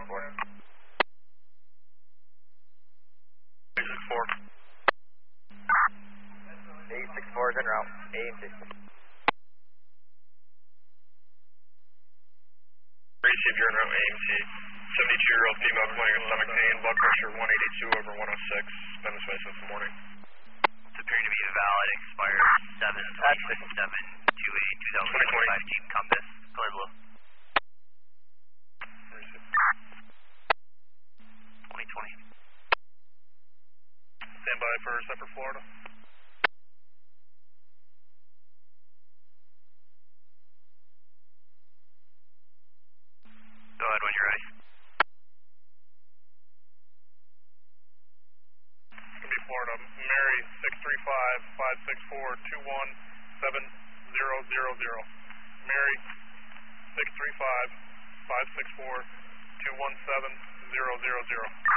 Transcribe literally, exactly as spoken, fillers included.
four. eight six four. eight six four is en route. A M C. Receive your en route A M C. seventy-two-year-old female complaining of stomach pain, blood pressure one eighty-two over one oh six. Been this way since the morning. It's appearing to be a valid, expired seven twenty-seven twenty-eight twenty twenty-five Jeep Compass. Color blue. twenty twenty. Stand by for Zephyr, Florida. Go ahead when you're ready. Florida, Mary six three five, five six four, two one seven zero zero zero. Mary six three five, five six four, two one seven zero zero zero.